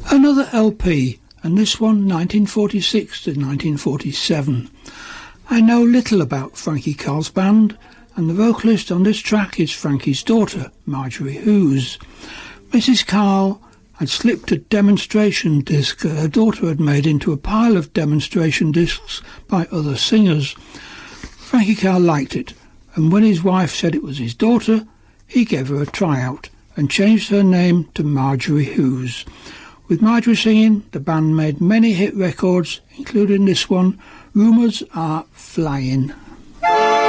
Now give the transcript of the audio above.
Another LP, and this one 1946 to 1947. I know little about Frankie Carl's band, and the vocalist on this track is Frankie's daughter, Marjorie Hughes. Mrs. Carl had slipped a demonstration disc her daughter had made into a pile of demonstration discs by other singers. Frankie Carl liked it, and when his wife said it was his daughter, he gave her a tryout and changed her name to Marjorie Hughes. With Marjorie singing, the band made many hit records, including this one, Rumours Are Flying.